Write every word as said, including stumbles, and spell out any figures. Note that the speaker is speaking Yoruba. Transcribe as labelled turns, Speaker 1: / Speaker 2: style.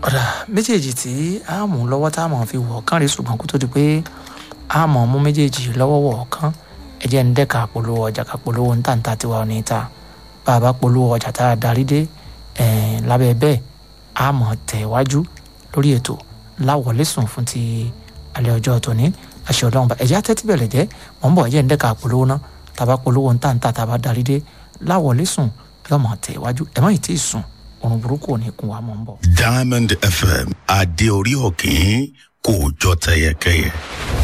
Speaker 1: ọ̀dà méjèèjì tí a mú lọ́wọ́ tá a mọ̀ fi wọ̀ kán rí ṣùgbọ́n kó tó di pé a mọ̀ mú méjèèjì lọ́wọ́ wọ̀ kán ẹ jẹ́ ń dẹ́ka polówó ọjà ká polówó ń tàǹtà tiwa ò ní ta bá a bá polówó ọjà tá a darí dé lábẹ́ bẹ́ẹ̀ a mọ̀ tẹ̀ wájú lórí ètò láwọlé sùn fún ti alẹ́ ọjọ́ tòní àṣẹ ọlọ́run bá ẹ̀já tẹ́tí bẹ̀rẹ̀ jẹ́ mọ̀ ń bọ̀ ẹ̀jẹ̀ ń dẹ́ka polówó ná tàbá polówó ń tàǹtà tàbá darí dé láwọlé sùn yóò mọ̀ tẹ̀ wájú ẹ̀ mọ̀ ì tí ì sùn òrùn burúkú ò ní kun wa mọ̀ ń bọ̀.
Speaker 2: Diamond F M adé orí òkè kò jọ tẹyẹkẹyẹ.